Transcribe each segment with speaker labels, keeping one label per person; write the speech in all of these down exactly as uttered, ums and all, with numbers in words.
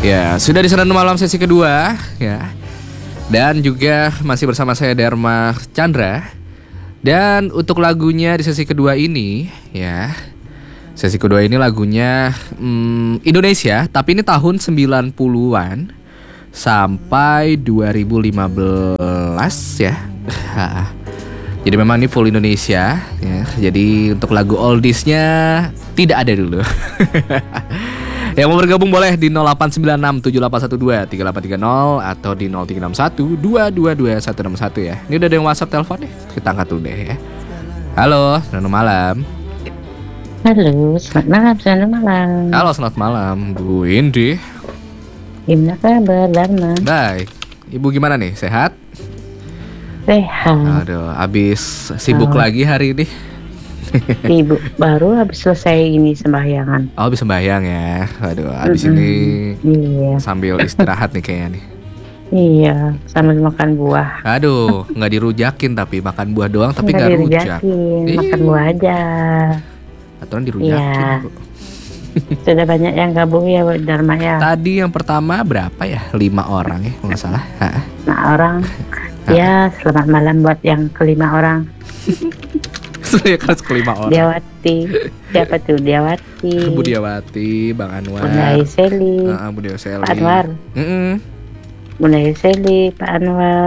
Speaker 1: Ya, sudah di Senandung Malam sesi kedua ya. Dan juga masih bersama saya Dharma Chandra. Dan untuk lagunya di sesi kedua ini ya. Sesi kedua ini lagunya hmm, Indonesia, tapi ini tahun sembilan puluhan sampai dua ribu lima belas ya. Jadi memang ini full Indonesia ya. Jadi untuk lagu oldiesnya tidak ada dulu. Yang mau bergabung boleh di nol delapan sembilan enam tujuh delapan satu dua tiga delapan tiga nol atau di nol tiga enam satu dua dua dua satu enam satu ya. Ini udah ada yang WhatsApp telepon nih. Kita angkat dulu deh ya. Halo, selamat malam.
Speaker 2: Halo, selamat malam, selamat malam.
Speaker 1: Halo, selamat malam, Bu Indi.
Speaker 2: Gimana kabar, Dharma?
Speaker 1: Baik. Ibu gimana nih? Sehat?
Speaker 2: Sehat.
Speaker 1: Aduh, abis sibuk
Speaker 2: Oh.
Speaker 1: lagi hari ini.
Speaker 2: Ibu baru habis selesai ini sembahyangan.
Speaker 1: Oh, habis sembahyang ya. Aduh, abis
Speaker 2: Mm-mm.
Speaker 1: ini
Speaker 2: Iya,
Speaker 1: sambil istirahat nih kayaknya nih.
Speaker 2: iya, sambil makan buah.
Speaker 1: Aduh, nggak dirujakin tapi makan buah doang tapi
Speaker 2: Nggak
Speaker 1: nggak rujak.
Speaker 2: dirujakin,
Speaker 1: Ih.
Speaker 2: makan buah aja.
Speaker 1: Aturan dirujakin.
Speaker 2: Iya.
Speaker 1: Bu.
Speaker 2: Sudah banyak yang gabung ya, Bu Dharma ya.
Speaker 1: Tadi yang pertama berapa ya? Lima orang ya, kalau nggak salah. Ha-ha.
Speaker 2: Nah orang, ya selamat malam buat yang kelima orang.
Speaker 1: Saya kan kelima orang.
Speaker 2: Diawati, siapa tuh Diawati?
Speaker 1: Bu Diawati, Bang Anwar.
Speaker 2: Bunda Iseli,
Speaker 1: Ah, Bu Diawati.
Speaker 2: Pak Anwar.
Speaker 1: Mm-mm.
Speaker 2: Bunda Iseli, Pak Anwar.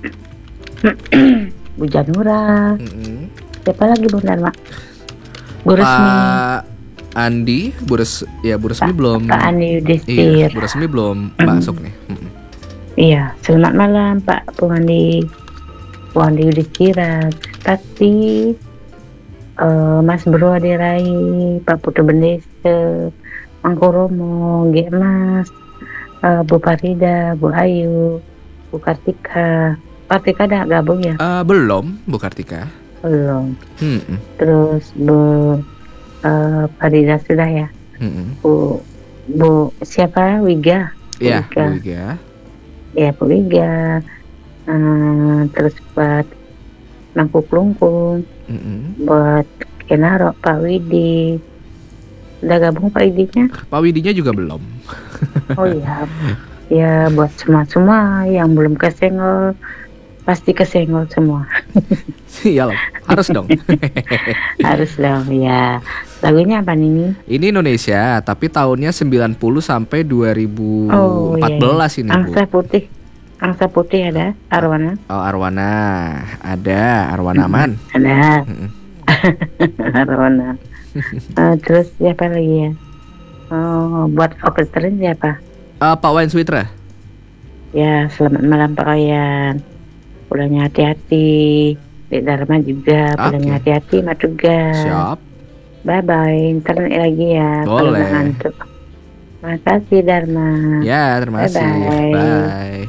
Speaker 2: Bu Janura.
Speaker 1: Mm-mm.
Speaker 2: Siapa lagi Bu Dharma? Bu Resmi.
Speaker 1: Pak Andi, Bu Res, ya Bu Resmi belum.
Speaker 2: Pak Andi
Speaker 1: Iya,
Speaker 2: Yudhisthira.
Speaker 1: Bu Resmi belum masuk nih. Mm-mm.
Speaker 2: Iya, selamat malam Pak Bu Andi. Bu Andi Yudhisthira. Tati, eh, Mas Bro Adirai, Pak Putu Bendese, Mangko Romo, G Mas, eh, Bu Farida, Bu Ayu, Bu Kartika. Kartika ada gabung ya?
Speaker 1: Eh, belum, Bu Kartika.
Speaker 2: Belum.
Speaker 1: Mm-mm.
Speaker 2: Terus Bu eh, Farida sudah ya?
Speaker 1: Mm-mm.
Speaker 2: Bu Bu siapa? Wiga.
Speaker 1: Iya,
Speaker 2: Wiga.
Speaker 1: Bu Iga.
Speaker 2: Ya Bu Wiga. Eh, terus buat Mangku Klungkung,
Speaker 1: Mm-mm.
Speaker 2: buat Kenaro, Pak Widi. Udah gabung Pak Widinya?
Speaker 1: Pak Widinya juga belum.
Speaker 2: Oh iya. Ya buat semua-semua yang belum kesenggol, pasti kesenggol semua.
Speaker 1: Iya loh, harus dong.
Speaker 2: Harus dong ya. Lagunya apa nih?
Speaker 1: Ini Indonesia, tapi tahunnya sembilan puluh sampai dua ribu
Speaker 2: Oh
Speaker 1: empat belas
Speaker 2: iya, iya.
Speaker 1: ini, Bu.
Speaker 2: Angsa Putih. Angsa Putih ada, Arwana.
Speaker 1: Oh, Arwana. Ada, Arwana Man.
Speaker 2: Ada.
Speaker 1: Mm-mm.
Speaker 2: Arwana. Eh, terus siapa lagi ya? Oh, buat operator siapa?
Speaker 1: Eh, Pak Wayan Switra.
Speaker 2: Ya, selamat malam Pak Wayan. Pulangnya hati-hati. Dek Dharma juga, pulangnya
Speaker 1: Oke.
Speaker 2: hati-hati, mak tugas.
Speaker 1: Siap.
Speaker 2: Bye-bye, ntar lagi ya. Kalau
Speaker 1: Boleh.
Speaker 2: nggak ngantuk. Makasih Dharma.
Speaker 1: Ya, terima kasih.
Speaker 2: Bye-bye.
Speaker 1: Bye.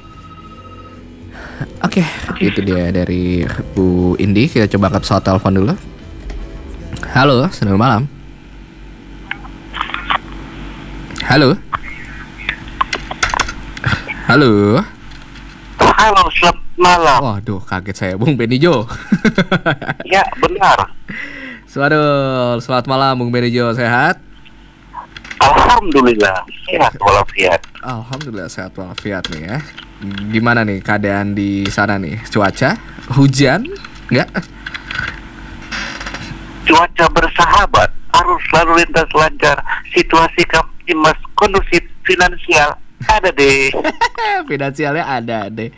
Speaker 1: Oke, itu dia dari Bu Indi. Kita coba angkat pesawat telepon dulu. Halo, selamat malam. Halo. Halo.
Speaker 3: Halo, selamat malam.
Speaker 1: Waduh, kaget saya, Bung Benijo.
Speaker 3: Ya, benar.
Speaker 1: Waduh, selamat malam, Bung Benijo. Sehat?
Speaker 3: Alhamdulillah, sehat walafiat.
Speaker 1: Alhamdulillah sehat walafiat nih ya. Gimana nih keadaan di sana nih? Cuaca? Hujan? Enggak?
Speaker 3: Cuaca bersahabat, arus lalu lintas lancar, situasi kamtimas kondusif, finansial ada deh.
Speaker 1: Finansialnya ada deh.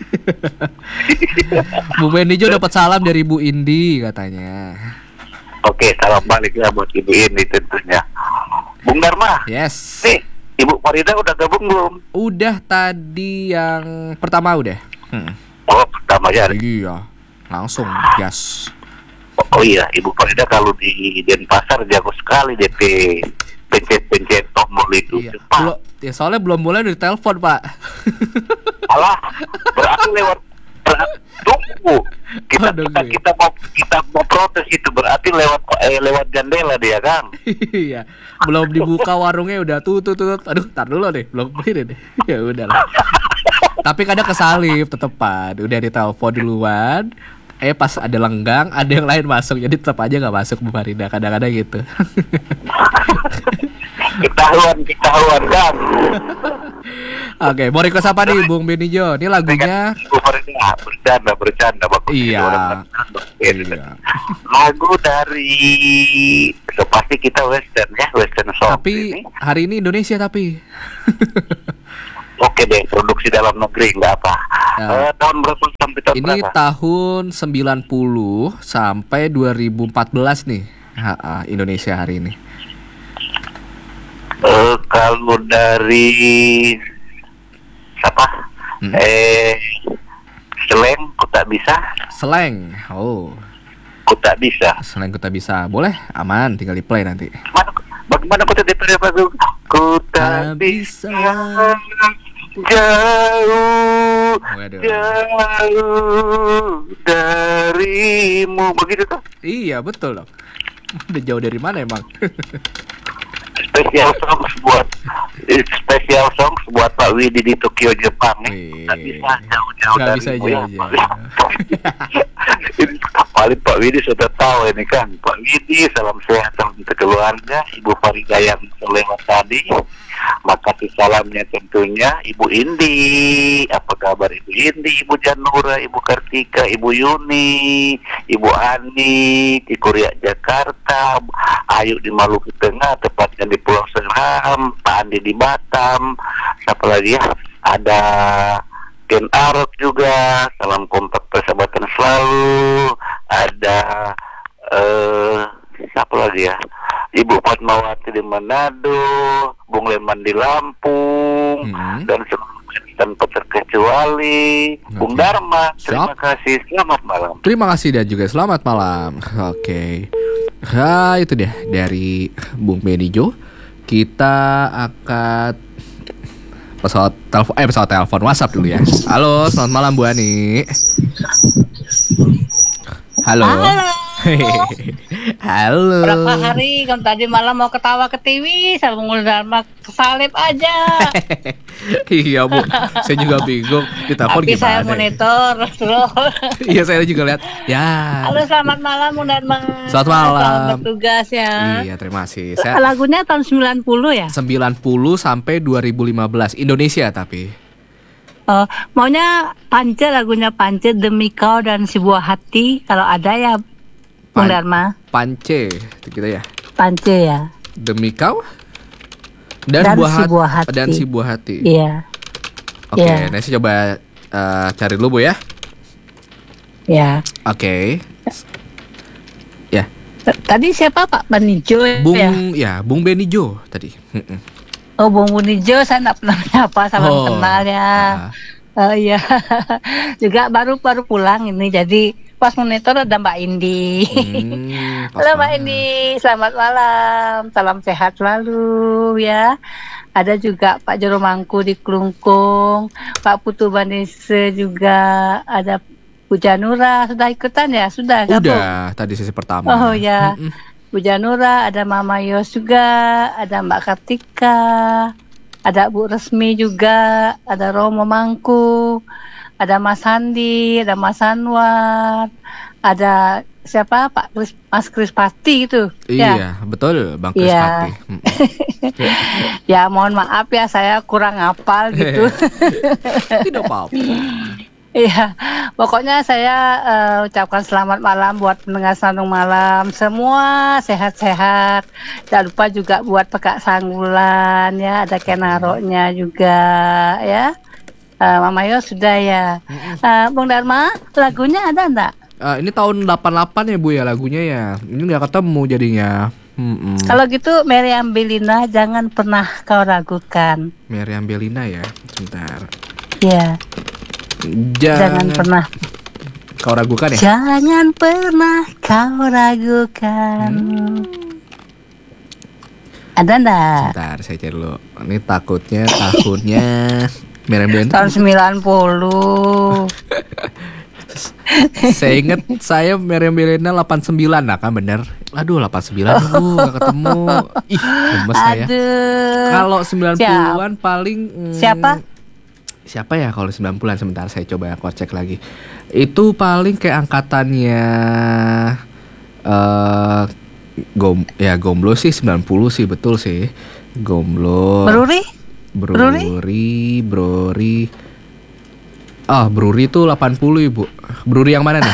Speaker 1: Bu Benijo dapat salam dari Bu Indi katanya.
Speaker 3: Oke, salam balik ya buat ibu ini tentunya. Bung Dharma,
Speaker 1: Yes.
Speaker 3: nih Ibu Farida udah gabung belum?
Speaker 1: Udah tadi yang pertama udah. Hmm.
Speaker 3: Oh, pertama ya.
Speaker 1: Iya. Langsung gas.
Speaker 3: Oh, oh iya, Ibu Farida kalau di Denpasar jago sekali D P pencet-pencet tombol itu.
Speaker 1: Iya.
Speaker 3: Cepat.
Speaker 1: Belum, ya soalnya belum mulai udah telepon, Pak.
Speaker 3: Alah, berarti lewat berarti, tunggu. Kita,
Speaker 1: Oh, nunggu
Speaker 3: kita
Speaker 1: ya.
Speaker 3: kita mau kita mau protes itu berarti lewat eh, lewat jendela dia kan.
Speaker 1: Iya. Belum dibuka warungnya udah tutut tutut. Aduh, tar dulu deh. Belum ini deh. Ya udahlah. Tapi kadang kesalip tetepan. Udah ditelepon duluan. Eh pas ada lenggang, ada yang lain masuk. Jadi tetap aja nggak masuk Bu Farida. Kadang-kadang gitu.
Speaker 3: Ketahuan ketahuan kan.
Speaker 1: Oke, mau request apa nih Bung Benijo? Ini lagunya
Speaker 3: Bercanda, bercanda, bercanda bagus.
Speaker 1: Iya.
Speaker 3: Iya. Lagu dari so, pasti kita western ya, western song.
Speaker 1: Tapi
Speaker 3: ini.
Speaker 1: hari ini Indonesia tapi.
Speaker 3: Oke deh, produksi dalam negeri nggak apa.
Speaker 1: Ya.
Speaker 3: Eh, tahun berapa sampai tahun
Speaker 1: Ini
Speaker 3: berapa?
Speaker 1: tahun sembilan puluh sampai dua ribu empat belas nih. Ha, ha, Indonesia hari ini.
Speaker 3: Eh, kalau dari siapa?
Speaker 1: Hmm.
Speaker 3: Eh, Seleng, ku tak bisa,
Speaker 1: Slang. Oh,
Speaker 3: ku tak bisa.
Speaker 1: slang kita bisa. Boleh, aman, tinggal di play nanti.
Speaker 3: Mana, bagaimana ku tak bisa lagu? Ku tak
Speaker 1: Tak bisa.
Speaker 3: bisa jauh,
Speaker 1: Waduh.
Speaker 3: jauh darimu, begitu tuh.
Speaker 1: Iya, betul dong. Udah jauh dari mana emang?
Speaker 3: Special songs buat eh, special songs buat Pak Widi di Tokyo Jepang nih.
Speaker 1: Wih.
Speaker 3: Nggak bisa jauh-jauh
Speaker 1: Nggak
Speaker 3: dari
Speaker 1: bisa
Speaker 3: ibu ya,
Speaker 1: jauh-jauh.
Speaker 3: Pak. Ini paling Pak Widi sudah tahu ini kan. Pak Widi, salam sehat untuk keluarga. Ibu Farida yang lewat tadi. Makasih salamnya tentunya Ibu Indi. Apa kabar Ibu Indi, Ibu Janura, Ibu Kartika, Ibu Yuni, Ibu Ani di Korea Jakarta, Ayu di Maluku Tengah, tepatnya di Pulau Seram, Pak Andi di Batam, siapa lagi ya? Ada Ken Arok juga, salam kompak persahabatan selalu. Ada eh siapa lagi ya? Ibu Fatmawati di Manado, Bung Leman di Lampung,
Speaker 1: Hmm.
Speaker 3: dan semuanya tanpa terkecuali Bung
Speaker 1: Oke.
Speaker 3: Dharma. Terima
Speaker 1: Siap.
Speaker 3: kasih, selamat malam.
Speaker 1: Terima kasih dan juga selamat malam. Oke. Nah, itu dia dari Bung Benijo. Kita akan pesawat telepon eh pesawat telepon WhatsApp dulu ya. Halo, selamat malam Bu Ani. Halo.
Speaker 4: Halo.
Speaker 1: Halo.
Speaker 4: Berapa hari kamu tadi malam mau ketawa ke T V sama mengundang kesalip aja.
Speaker 1: Iya Bu, saya juga bingung di telepon
Speaker 4: Tapi saya
Speaker 1: gimana.
Speaker 4: monitor terus.
Speaker 1: Iya saya juga lihat. Ya.
Speaker 4: Halo, selamat malam Munarma.
Speaker 1: Selamat malam.
Speaker 4: Selamat bertugas ya.
Speaker 1: Iya, terima kasih. Saya
Speaker 4: Lagunya tahun sembilan puluh ya?
Speaker 1: sembilan puluh sampai dua ribu lima belas Indonesia tapi.
Speaker 4: Oh, maunya Pance, lagunya Pance, Demi Kau dan Si Buah Hati. Kalau ada ya Bung
Speaker 1: Pan-
Speaker 4: Dharma.
Speaker 1: Pance gitu ya.
Speaker 4: Pance ya.
Speaker 1: Demi Kau dan,
Speaker 4: Dan
Speaker 1: buah,
Speaker 4: Si
Speaker 1: hat-
Speaker 4: Buah Hati.
Speaker 1: dan si buah hati.
Speaker 4: Iya.
Speaker 1: Oke,
Speaker 4: Iya.
Speaker 1: nah saya coba eh, cari dulu Bu ya.
Speaker 4: Ya.
Speaker 1: Oke. Ya,
Speaker 4: T- Tadi siapa Pak Benijo
Speaker 1: Bung
Speaker 4: ya?
Speaker 1: ya, Bung Benijo tadi. Mm-mm.
Speaker 4: Oh, Bung Benijo saya nggak pernah menyapa sama
Speaker 1: Oh,
Speaker 4: kenal ya.
Speaker 1: ah.
Speaker 4: Oh iya, juga baru baru pulang ini, jadi pas monitor ada Mbak Indi.
Speaker 1: Hmm, pas
Speaker 4: Halo Mbak
Speaker 1: banget.
Speaker 4: Indi, selamat malam, salam sehat selalu ya. Ada juga Pak Jero Mangku di Klungkung, Pak Putu Banese juga, ada Bu Janura sudah ikutan ya, sudah gabung?
Speaker 1: Udah tadi sesi pertama.
Speaker 4: Oh ya,
Speaker 1: Mm-mm.
Speaker 4: Bu Janura, ada Mama Yos juga, ada Mbak Kartika, ada Bu Resmi juga, ada Romo Mangku, ada Mas Handi, ada Mas Anwar, ada siapa Pak Kris, Mas Krispati itu. Ya.
Speaker 1: Iya, betul Bang
Speaker 4: Iya.
Speaker 1: Krispati. Mm-mm.
Speaker 4: Ya mohon maaf ya, saya kurang hafal gitu.
Speaker 1: Tidak apa-apa.
Speaker 4: Iya, pokoknya saya eh, ucapkan selamat malam buat pendengar Sandung Malam semua, sehat-sehat. Jangan lupa juga buat Pekak Sanggulan ya, ada Kenaroknya juga ya. Eh, Mama Yo sudah ya. Eh, Bung Dharma, lagunya ada enggak?
Speaker 1: Ah, ini tahun delapan puluh delapan ya Bu ya lagunya ya. Ini nggak ketemu jadinya. Mm-mm.
Speaker 4: Kalau gitu Meriam Belina, jangan pernah kau ragukan.
Speaker 1: Meriam Belina ya. Sebentar.
Speaker 4: Ya, jangan, pernah.
Speaker 1: Kau ragukan ya?
Speaker 4: Jangan pernah kau ragukan. Ada enggak?
Speaker 1: Sebentar, saya cari dulu. Ini takutnya tahunnya Meriam Belina.
Speaker 4: Tahun sembilan puluh.
Speaker 1: Saya inget saya Meriam Belina delapan puluh sembilan lah kan bener. Aduh delapan puluh sembilan bu gak ketemu. Ih gemes saya.
Speaker 4: Aduh.
Speaker 1: Kalau sembilan puluhan paling hmm,
Speaker 4: Siapa?
Speaker 1: Siapa ya kalau sembilan puluhan sebentar saya coba aku cek lagi. Itu paling kayak angkatannya eh gom ya Gomblo sih sembilan puluh sih betul sih. Gomblo.
Speaker 4: Meruri?
Speaker 1: Bruri, Bruri. Ah, Bruri tuh delapan puluh, Ibu. Bruri yang mana nih?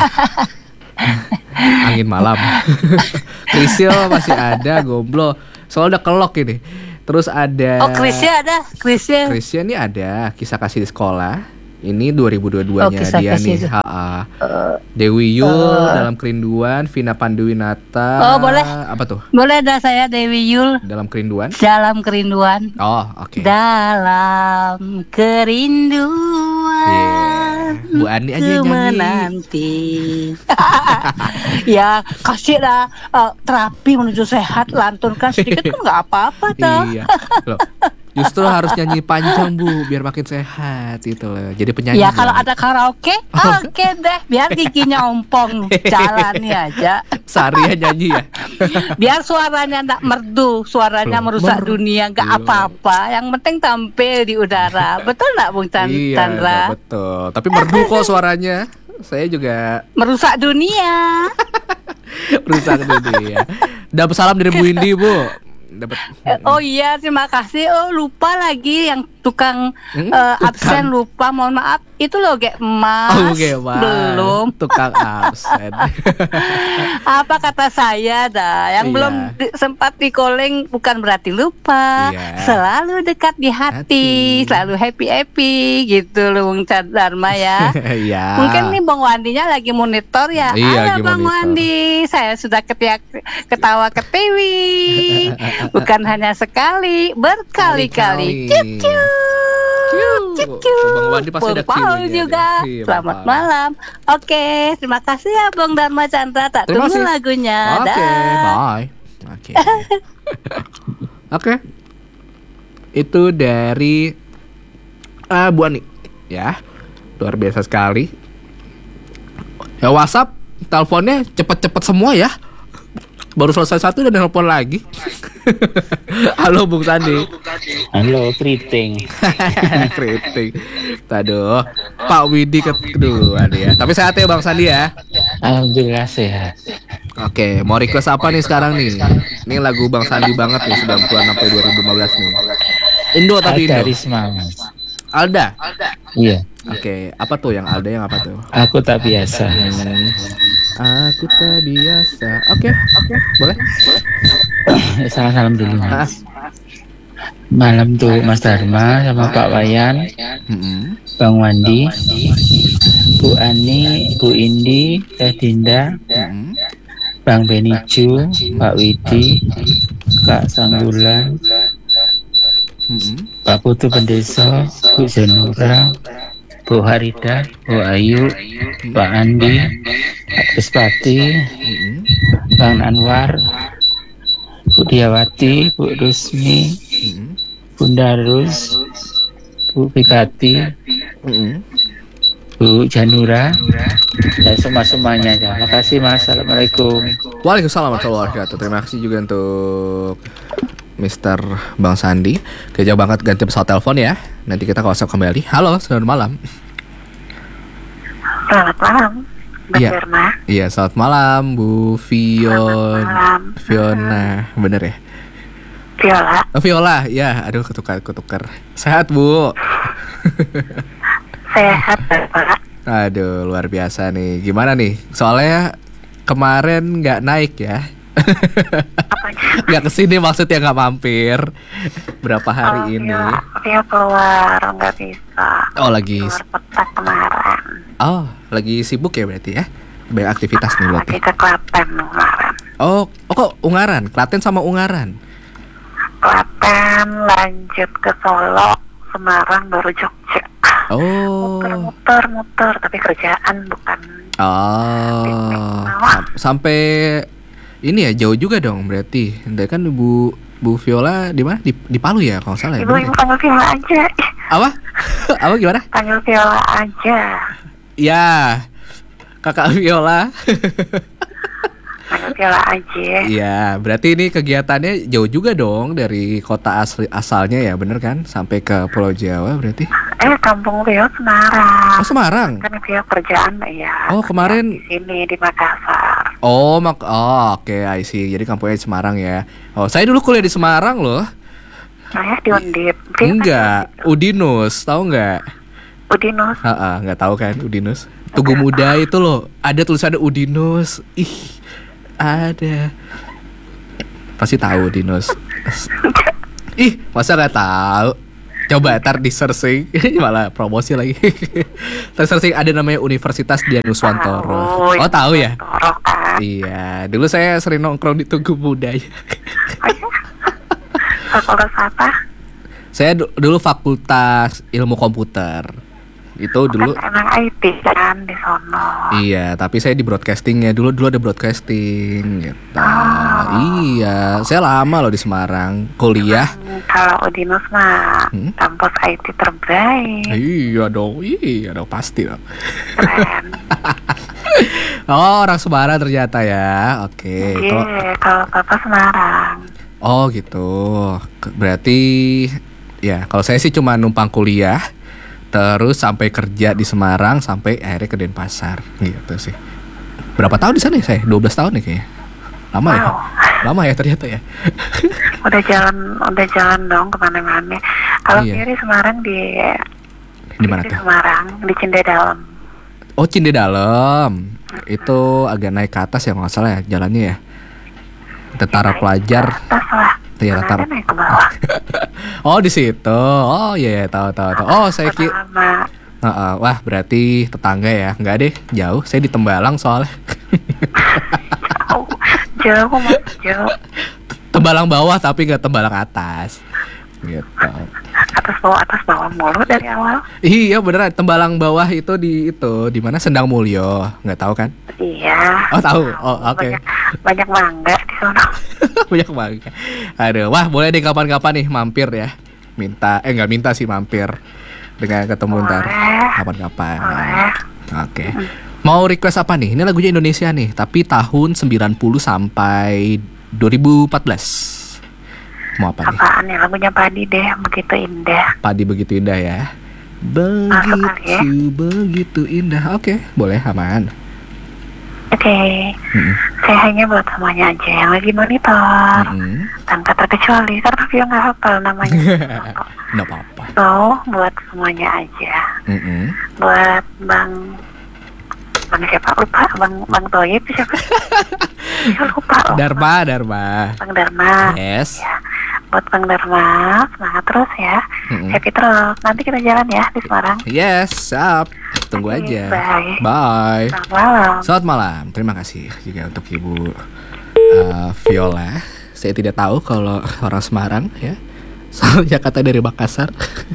Speaker 1: Angin malam. Krisya masih ada, Gomblo. Soalnya udah kelok ini. Terus ada
Speaker 4: Oh, Krisya ada, Krisya.
Speaker 1: Krisya ini ada Kisah Kasih di Sekolah. Ini dua ribu dua puluh dua-nya
Speaker 4: Oh,
Speaker 1: dia
Speaker 4: Kisah
Speaker 1: nih.
Speaker 4: Kasih.
Speaker 1: Ha-ha. Dewi Yul
Speaker 4: Uh.
Speaker 1: Dalam Kerinduan, Vina Panduwinata.
Speaker 4: Oh, boleh.
Speaker 1: Apa tuh?
Speaker 4: Boleh dah saya Dewi Yul.
Speaker 1: Dalam Kerinduan.
Speaker 4: Dalam kerinduan.
Speaker 1: Oh, oke.
Speaker 4: Dalam kerinduan.
Speaker 1: Yeah. Bu Ani aja yang
Speaker 4: ku
Speaker 1: nyanyi.
Speaker 4: menanti. Ya, kasih lah uh, terapi menuju sehat, lantunkan sedikit kan nggak apa-apa toh.
Speaker 1: Iya. Loh, justru harus nyanyi panjang, Bu, biar makin sehat gitu loh. Jadi penyanyi.
Speaker 4: Ya kalau
Speaker 1: Bu.
Speaker 4: ada karaoke, oke deh, biar giginya ompong, jalani aja.
Speaker 1: Seharian nyanyi ya.
Speaker 4: Biar suaranya nggak merdu, suaranya
Speaker 1: Belum.
Speaker 4: merusak
Speaker 1: Mer-
Speaker 4: dunia, nggak
Speaker 1: Belum.
Speaker 4: apa-apa. Yang penting tampil di udara, betul nggak Bung Chan-
Speaker 1: Iya,
Speaker 4: Chandra?
Speaker 1: betul. Tapi merdu kok suaranya. Saya juga
Speaker 4: Merusak dunia.
Speaker 1: rusak dunia. Dapat salam dari Bu Indi, Bu. Dapat.
Speaker 4: Eh, Oh iya, terima kasih. Oh lupa lagi yang tukang
Speaker 1: Hmm,
Speaker 4: eh,
Speaker 1: tukang.
Speaker 4: absen lupa. Mohon maaf. Itu loh, Gek Mas.
Speaker 1: Oh, oke, Mas.
Speaker 4: Belum.
Speaker 1: Tukang absen.
Speaker 4: Apa kata saya dah? Yang
Speaker 1: Iya.
Speaker 4: belum di- sempat di calling bukan berarti lupa.
Speaker 1: Iya.
Speaker 4: Selalu dekat di hati,
Speaker 1: Hati.
Speaker 4: selalu happy happy gitu loh, Bung Chan Dharma ya.
Speaker 1: Iya.
Speaker 4: Mungkin nih Bang Wandinya lagi monitor ya.
Speaker 1: Iya, lagi
Speaker 4: Halo Bang
Speaker 1: monitor.
Speaker 4: Wandi, saya sudah ketiak, ketawa ketiwi. Bukan hanya sekali, berkali-kali.
Speaker 1: Kali-kali.
Speaker 4: Ciu ciu. Ciu ciu.
Speaker 1: Bang Wandi pasti ada
Speaker 4: Bang Paul
Speaker 1: ciunya
Speaker 4: juga.
Speaker 1: dia. Iya, Bang
Speaker 4: Selamat
Speaker 1: Paul.
Speaker 4: malam. Oke, terima kasih ya Bang Dharma Chandra. Tak
Speaker 1: Terima
Speaker 4: tunggu
Speaker 1: kasih.
Speaker 4: lagunya.
Speaker 1: Oke,
Speaker 4: Dah.
Speaker 1: bye. Oke. Oke. Itu dari ah Bu Ani, ya. Luar biasa sekali. Ya WhatsApp, teleponnya cepet-cepet semua ya. Baru selesai satu dan telepon lagi. Halo Bung Sandi.
Speaker 5: Halo, keriting.
Speaker 1: Kritik. Aduh, Pak Widi kedua nih ya. Tapi sehat ya Bang Sandi ya.
Speaker 5: Alhamdulillah sehat.
Speaker 1: Oke, mau request apa nih sekarang nih? Ini lagu Bang Sandi banget nih, sembilan puluhan sampai dua ribu lima belas nih. Indo tapi
Speaker 5: Alda
Speaker 1: Indo.
Speaker 5: Risma.
Speaker 1: Alda.
Speaker 5: Iya,
Speaker 1: Oke, apa tuh yang Alda yang apa tuh?
Speaker 5: aku tak biasa.
Speaker 1: Hmm, aku tak biasa. Oke, oke, boleh.
Speaker 5: Salam-salam dulu,
Speaker 1: Ah,
Speaker 5: Mas. Malam tuh Mas Dharma sama Pak Wayan,
Speaker 1: mm-mm.
Speaker 5: Bang Wandi, Bu Ani, Bu Indi, Teh Dinda,
Speaker 1: Mm-mm.
Speaker 5: Bang Beniju, Pak Widi, Kak Sanggulan,
Speaker 1: Mm-mm.
Speaker 5: Pak Putu Pendeso, Bu Zenura, Bu Harida, Bu Ayu, Pak Andi, Pak Despati,
Speaker 1: Mm-mm.
Speaker 5: Bang Anwar, Bu Diawati, Bu Rusmi,
Speaker 1: Mm-mm.
Speaker 5: Bunda Rus, Bu Pikati,
Speaker 1: Mm-mm.
Speaker 5: Bu Janura, dan semua-semuanya. Ya. Makasih Mas. Assalamualaikum.
Speaker 1: Waalaikumsalam warahmatullahi wabarakatuh. Terima kasih juga untuk Mister Bang Sandi. Oke, jauh banget ganti pesawat telepon ya. Nanti kita ke WhatsApp kembali. Halo, selamat malam.
Speaker 2: Selamat malam, Bang
Speaker 1: Iya.
Speaker 2: Dharma.
Speaker 1: Iya, selamat malam Bu Fion.
Speaker 2: malam.
Speaker 1: Fiona, bener ya?
Speaker 2: Viola,
Speaker 1: Oh, Viola, ya. Aduh, ketukar, ketukar. Sehat Bu.
Speaker 2: sehat Bapak.
Speaker 1: Aduh, luar biasa nih. Gimana nih? Soalnya kemarin nggak naik ya.
Speaker 2: Apanya?
Speaker 1: Nggak kesini maksudnya, nggak mampir. Berapa hari
Speaker 2: Oh,
Speaker 1: ini?
Speaker 2: Vio, Vio keluar, nggak bisa.
Speaker 1: Oh, lagi.
Speaker 2: Keluar petak kemarin.
Speaker 1: Oh, lagi sibuk ya berarti ya? Banyak aktivitas nih berarti.
Speaker 2: Lagi ke Klaten kemarin.
Speaker 1: Oh, oh kok Ungaran? Klaten sama Ungaran.
Speaker 2: Klaten, lanjut ke Solo, Semarang, baru Jogja.
Speaker 1: Oh.
Speaker 2: Muter-muter, muter, tapi kerjaan bukan.
Speaker 1: Oh. Sam- sampai ini ya jauh juga dong berarti. Dia kan Bu Bu Viola di mana? Di, di Palu ya kalau nggak salah ya.
Speaker 2: Ibu,
Speaker 1: bener
Speaker 2: ibu
Speaker 1: ya?
Speaker 2: panggil Viola aja.
Speaker 1: Apa? Apa gimana?
Speaker 2: Panggil Viola aja.
Speaker 1: Ya. Kakak Viola.
Speaker 2: Panggil Viola aja.
Speaker 1: Iya, berarti ini kegiatannya jauh juga dong dari kota asli asalnya ya, bener kan? Sampai ke Pulau Jawa berarti.
Speaker 2: Eh, kampung Vio Semarang.
Speaker 1: Oh, Semarang.
Speaker 2: Kan Vio kerjaan ya.
Speaker 1: Oh, kemarin.
Speaker 2: Di sini di Makassar.
Speaker 1: Oh, mak oh, oke, I see. Jadi kampungnya di Semarang ya. Oh, saya dulu kuliah di Semarang loh.
Speaker 2: Saya di Undip. Dia
Speaker 1: Enggak, Udinus, tahu nggak?
Speaker 2: Udinus.
Speaker 1: Heeh, nggak tahu kan Udinus? Tugu Muda itu loh, ada tulisannya Udinus. Ih, ada. Pasti tahu Udinus. Ih, masa nggak tahu? Coba ntar di searching, malah promosi lagi. Terus searching ada namanya Universitas Dianuswantoro.
Speaker 2: Tahu,
Speaker 1: Oh tahu ya?
Speaker 2: Toro, kan.
Speaker 1: Iya, dulu saya sering nongkrong di Tugu Muda ya.
Speaker 2: Fakultas apa?
Speaker 1: Saya du- dulu Fakultas Ilmu Komputer. Itu dulu.
Speaker 2: Kan emang I T kan di sono.
Speaker 1: Iya, tapi saya di broadcastingnya dulu dulu ada broadcasting gitu. Iya, saya lama loh di Semarang kuliah.
Speaker 2: Hmm, kalau Udinus mah
Speaker 1: Hmm?
Speaker 2: kampus I T terbaik.
Speaker 1: Iya dong, iya dong pasti dong.
Speaker 2: Keren.
Speaker 1: Oh, orang Semarang ternyata ya. Oke.
Speaker 2: Iya,
Speaker 1: Kalau
Speaker 2: kalau Papa Semarang.
Speaker 1: oh gitu. Ke- Berarti ya, kalau saya sih cuma numpang kuliah terus sampai kerja di Semarang sampai akhirnya ke Denpasar gitu sih. Berapa tahun di sana ya saya? dua belas tahun ya kayaknya. Lama ya?
Speaker 2: Wow.
Speaker 1: Lama ya ternyata ya.
Speaker 2: Udah jalan, udah jalan dong kemana-mana. Kalau
Speaker 1: Iya.
Speaker 2: kiri Semarang di
Speaker 1: Di mana
Speaker 2: di
Speaker 1: tuh?
Speaker 2: Semarang di Cinde Dalam.
Speaker 1: Oh, Cinde Dalam. Itu agak naik ke atas ya kalau nggak salah ya jalannya ya. Tentara pelajar.
Speaker 2: Atas lah.
Speaker 1: Iya,
Speaker 2: Mana
Speaker 1: latar.
Speaker 2: ada naik ke bawah.
Speaker 1: Oh, di situ. Oh, iya, iya, tahu tahu tahu. Oh, saya kira
Speaker 2: Lama.
Speaker 1: Heeh, wah, berarti tetangga ya. Enggak deh, jauh. Saya di Tembalang soalnya.
Speaker 2: Jauh, jauh mas, jauh.
Speaker 1: Tembalang bawah tapi nggak Tembalang atas. Gitu.
Speaker 2: Atas bawah, atas bawah mulu dari awal.
Speaker 1: Iya, beneran. Tembalang bawah itu di itu di mana Sendang Mulyo. Nggak tahu kan?
Speaker 2: Iya.
Speaker 1: Oh, tahu. Oh, oke.
Speaker 2: Banyak, banyak mangga di sana.
Speaker 1: Banyak banget. Aduh, wah, boleh deh kapan-kapan nih mampir ya. Minta eh nggak minta sih mampir. Dengan ketemu ntar
Speaker 2: Boleh.
Speaker 1: kapan-kapan.
Speaker 2: Boleh.
Speaker 1: Oke. Mau request apa nih? Ini lagunya Indonesia nih, tapi tahun sembilan puluh sampai dua ribu empat belas. Mau apa nih?
Speaker 2: Apaan ya lagunya Padi deh, begitu indah.
Speaker 1: Padi begitu indah ya.
Speaker 2: Masuk kali ya.
Speaker 1: Begitu begitu indah. Oke, boleh aman.
Speaker 2: Oke,
Speaker 1: Mm-mm.
Speaker 2: saya hanya buat semuanya aja yang lagi monitor
Speaker 1: Mm-mm.
Speaker 2: tanpa terkecuali karena dia nggak hafal namanya.
Speaker 1: Nggak apa-apa.
Speaker 2: So, buat semuanya aja.
Speaker 1: Mm-mm.
Speaker 2: Buat Bang Bang siapa lupa Bang Bang Toyib siapa? Ya, lupa loh.
Speaker 1: Dharma, Dharma.
Speaker 2: Bang Dharma.
Speaker 1: Yes.
Speaker 2: Ya, buat Bang Dharma semangat terus ya.
Speaker 1: Mm-mm.
Speaker 2: Happy terus. Nanti kita jalan ya di Semarang.
Speaker 1: Yes, siap. Tunggu
Speaker 2: Oke,
Speaker 1: aja.
Speaker 2: bye.
Speaker 1: Bye.
Speaker 2: Selamat malam.
Speaker 1: Selamat malam. Terima kasih juga untuk Ibu uh, Viola. Saya tidak tahu kalau orang Semarang ya. Soalnya kata dari Makassar.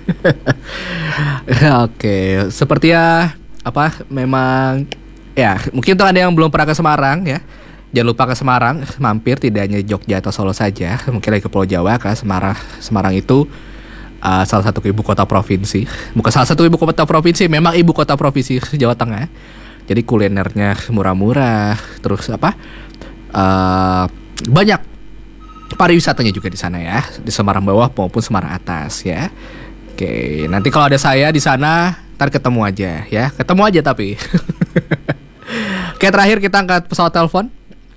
Speaker 1: Oke, seperti ya apa memang ya mungkin tuh ada yang belum pernah ke Semarang ya. Jangan lupa ke Semarang, mampir tidak hanya Jogja atau Solo saja, mungkin lagi ke Pulau Jawa ke Semarang. Semarang itu uh, salah satu ibu kota provinsi. Bukan salah satu ibu kota provinsi, memang ibu kota provinsi Jawa Tengah. Jadi kulinernya murah-murah, terus apa? Uh, banyak pariwisatanya juga di sana ya, di Semarang bawah maupun Semarang atas ya. Oke, nanti kalau ada saya di sana, ntar ketemu aja ya, ketemu aja tapi. Oke, terakhir kita angkat pesawat telepon.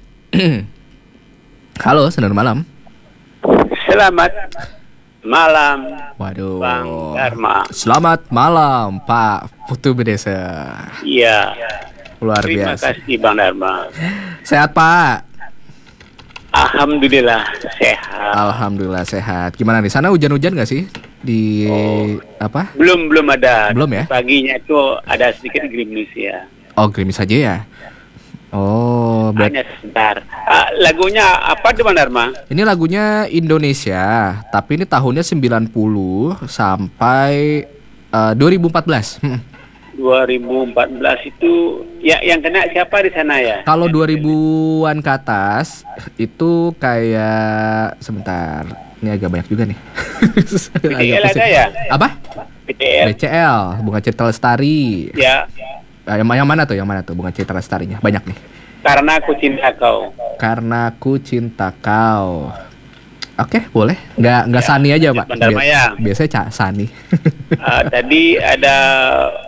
Speaker 1: Halo, selamat malam.
Speaker 6: Selamat malam,
Speaker 1: Waduh.
Speaker 6: Bang Dharma.
Speaker 1: Selamat malam, Pak Putu Bedesa.
Speaker 6: Iya,
Speaker 1: Luar
Speaker 6: terima
Speaker 1: biasa.
Speaker 6: kasih Bang Dharma.
Speaker 1: Sehat, Pak?
Speaker 6: Alhamdulillah sehat.
Speaker 1: Alhamdulillah sehat. Gimana di sana hujan-hujan nggak sih? Di
Speaker 6: Oh.
Speaker 1: apa?
Speaker 6: Belum belum ada.
Speaker 1: Belum ya?
Speaker 6: Paginya itu ada sedikit gerimis ya.
Speaker 1: Oh, gerimis aja ya. Oh, berarti
Speaker 6: Hanya sebentar. Ah, lagunya apa tuh Bang Dharma?
Speaker 1: ini lagunya Indonesia, tapi ini tahunnya sembilan puluh sampai uh, dua ribu empat belas. Hmm.
Speaker 6: dua ribu empat belas itu ya yang kena siapa di sana ya?
Speaker 1: Kalau dua ribuan ke atas itu kayak sebentar. Ini agak banyak juga nih.
Speaker 6: B T L
Speaker 1: Agak pusing.
Speaker 6: ada ya?
Speaker 1: Apa?
Speaker 6: B T L.
Speaker 1: B C L, Bunga Citra Lestari.
Speaker 6: Ya,
Speaker 1: Ah, yang, yang mana tuh? Yang mana tuh Bunga Citra Lestarinya? Banyak nih.
Speaker 6: karena aku cinta kau.
Speaker 1: Karena ku cinta kau. Oke, boleh. Nggak nggak
Speaker 6: Ya,
Speaker 1: Sani aja, Pak.
Speaker 6: Bang Dharma ya.
Speaker 1: Biasanya Ca Sani.
Speaker 6: Ah, tadi ada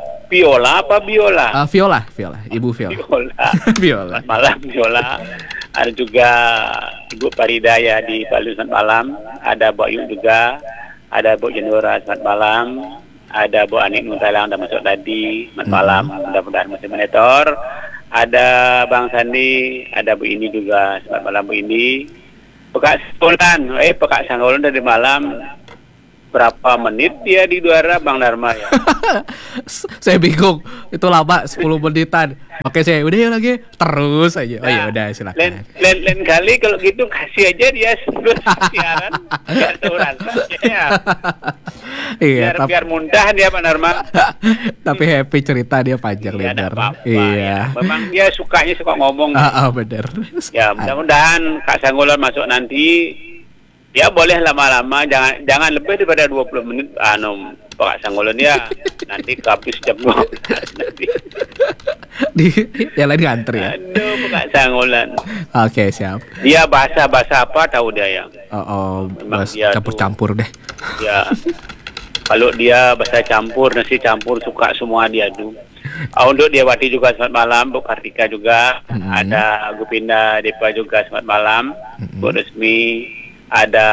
Speaker 6: Viola apa Biola?
Speaker 1: Ah, Viola, Viola, Ibu Viola.
Speaker 6: Viola.
Speaker 1: Viola.
Speaker 6: Selamat malam Viola. ada juga Ibu Faridaya di Palu selamat malam, ada Bu Ayu juga, ada Bu Jenora selamat malam, ada Bu Anik Muntalang dan masuk tadi selamat malam, mudah-mudahan masih monitor. Ada Bang Sandi, ada Bu Ini juga selamat malam Bu Ini. Pekak Sanggulan, eh Pekak Sanggulan dari malam. Berapa menit dia di udara Bang Dharma ya?
Speaker 1: Saya bingung. Itu lama sepuluh menitan. Oke, saya udah ya lagi terus aja. Oh ya udah silakan.
Speaker 6: Lain, lain, lain kali kalau gitu kasih aja dia sebelum siaran biar tahu rasanya.
Speaker 1: Iya,
Speaker 6: biar,
Speaker 1: tapi,
Speaker 6: biar mudah dia Bang Dharma.
Speaker 1: tapi happy cerita dia panjang
Speaker 6: Iya,
Speaker 1: lebar.
Speaker 6: apa-apa,
Speaker 1: Iya.
Speaker 6: ya. Memang dia sukanya suka ngomong.
Speaker 1: Ah, ah, bener.
Speaker 6: Ya, mudah-mudahan Kak Sanggulan masuk nanti. Ya boleh lama-lama, jangan jangan lebih daripada dua puluh menit. Anu Pak Sanggulan ya nanti habis jam dua belas nanti.
Speaker 1: Di yang lain ngantri ya.
Speaker 6: Aduh Pak Sanggulan.
Speaker 1: Oke, siap.
Speaker 6: Dia bahasa-bahasa apa tahu dia ya.
Speaker 1: Oh, oh
Speaker 6: Memang
Speaker 1: bas,
Speaker 6: dia
Speaker 1: campur-campur deh.
Speaker 6: Ya. Kalau dia bahasa campur, nasi campur suka semua dia tuh. Ah, untuk Diawati juga selamat malam, Bu Kartika juga,
Speaker 1: Mm-hmm.
Speaker 6: ada Gupinda Depa juga selamat malam,
Speaker 1: Mm-hmm.
Speaker 6: Bu Resmi, ada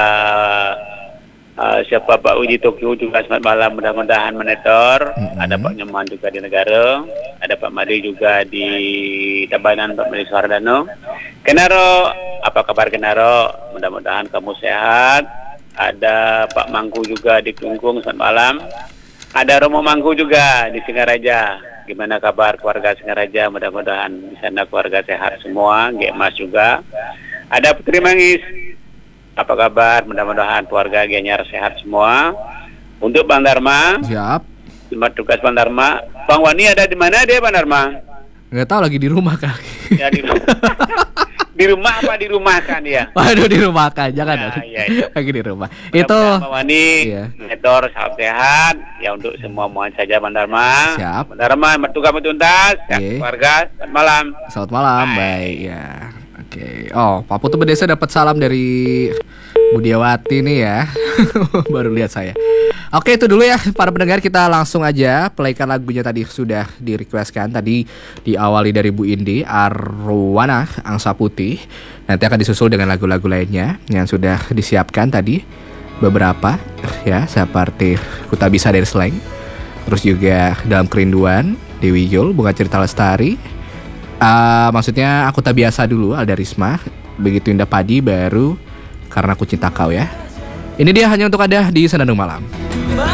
Speaker 6: uh, siapa Pak Uji Tokyo juga selamat malam, mudah-mudahan monitor,
Speaker 1: Mm-hmm.
Speaker 6: ada Pak Nyoman juga di negara, ada Pak Madi juga di Tabanan, Pak Madi Suardano. Kenaro, apa kabar Kenaro? Mudah-mudahan kamu sehat. Ada Pak Mangku juga di Tunggung selamat malam. Ada Romo Mangku juga di Singaraja. Gimana kabar keluarga Singaraja? Mudah-mudahan di sana keluarga sehat semua. G Mas juga. Ada Putri Mangis. Apa kabar? Mudah-mudahan keluarga Gianyar sehat semua. Untuk Bang Dharma,
Speaker 1: Siap.
Speaker 6: tempat tugas Bang Dharma. Bang Wani ada di mana dia Bang Dharma?
Speaker 1: Nggak tahu lagi di rumah kali.
Speaker 6: Ya di rumah. Di rumah apa di rumah kan dia?
Speaker 1: Waduh, di rumah kan, jangan
Speaker 6: Ya,
Speaker 1: dong.
Speaker 6: iya, iya.
Speaker 1: Lagi di rumah. Itu
Speaker 6: Bang Wani,
Speaker 1: Iya.
Speaker 6: Edor, salam sehat. Ya untuk semua mohon saja Bang Dharma.
Speaker 1: Siap.
Speaker 6: Bang Dharma, mertuga tuntas. Ya,
Speaker 1: Oke.
Speaker 6: keluarga, selamat malam.
Speaker 1: selamat malam,
Speaker 6: Bye.
Speaker 1: baik ya. Oke. Oh, Pak Putu Bedesa dapat salam dari Budiawati nih ya. Baru lihat saya. Oke, itu dulu ya para pendengar, kita langsung aja playkan lagunya tadi sudah di requestkan tadi, diawali dari Bu Indi Arwana Angsa Putih. Nanti akan disusul dengan lagu-lagu lainnya yang sudah disiapkan tadi beberapa ya, seperti Ku Tak Bisa dari Slang. Terus juga Dalam Kerinduan Dewi Yul, Bunga Cerita Lestari. Uh, maksudnya Aku Tak Biasa dulu Alda Risma, Begitu Indah Padi, baru Karena Ku Cinta Kau ya. Ini dia hanya untuk ada di Senandung Malam.